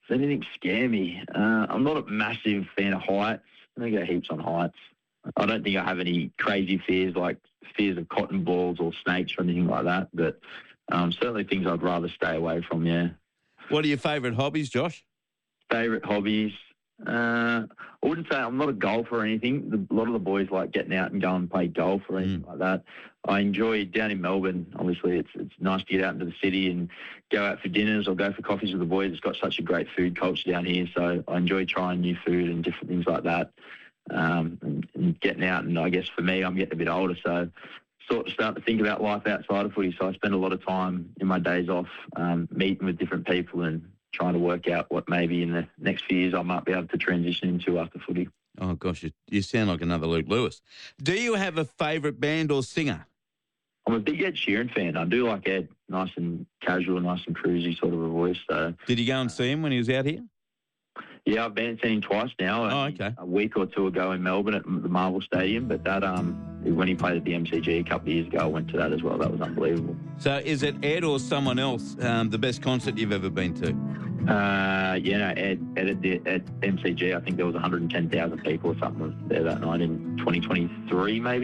Does anything scare me? I'm not a massive fan of heights. I don't go heaps on heights. I don't think I have any crazy fears like fears of cotton balls or snakes or anything like that, but certainly things I'd rather stay away from, yeah. What are your favourite hobbies, Josh? Favourite hobbies? I wouldn't say I'm not a golfer or anything. A lot of the boys like getting out and going and play golf or anything like that. I enjoy down in Melbourne. Obviously, it's nice to get out into the city and go out for dinners or go for coffees with the boys. It's got such a great food culture down here, so I enjoy trying new food and different things like that. And getting out, and I guess for me, I'm getting a bit older, so sort of start to think about life outside of footy. So I spend a lot of time in my days off meeting with different people and trying to work out what maybe in the next few years I might be able to transition into after footy. Oh, gosh, you sound like another Luke Lewis. Do you have a favourite band or singer? I'm a big Ed Sheeran fan. I do like Ed, nice and casual, nice and cruisy sort of a voice. So, did you go and see him when he was out here? Yeah, I've been and seen him twice now. Oh, okay. A week or two ago in Melbourne at the Marvel Stadium, but that when he played at the MCG a couple of years ago, I went to that as well. That was unbelievable. So is it Ed or someone else the best concert you've ever been to? Ed at MCG. I think there was 110,000 people or something there that night in 2023 maybe.